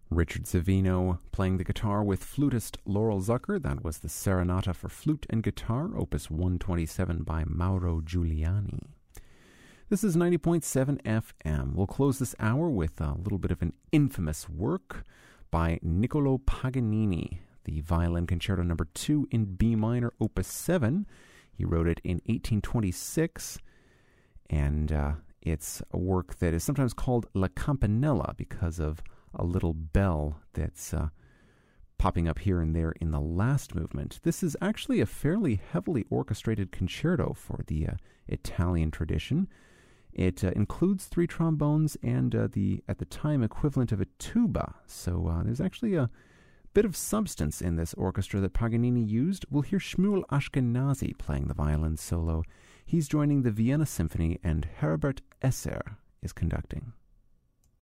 Richard Savino playing the guitar with flutist Laurel Zucker. That was the Serenata for Flute and Guitar, Opus 127 by Mauro Giuliani. This is 90.7 FM. We'll close this hour with a little bit of an infamous work by Niccolo Paganini, the Violin Concerto No. 2 in B minor, Opus 7. He wrote it in 1826, and it's a work that is sometimes called La Campanella because of a little bell that's popping up here and there in the last movement. This is actually a fairly heavily orchestrated concerto for the Italian tradition. It includes 3 trombones and the, at the time, equivalent of a tuba. So there's actually a bit of substance in this orchestra that Paganini used. We'll hear Shmuel Ashkenazi playing the violin solo. He's joining the Vienna Symphony, and Herbert Esser is conducting.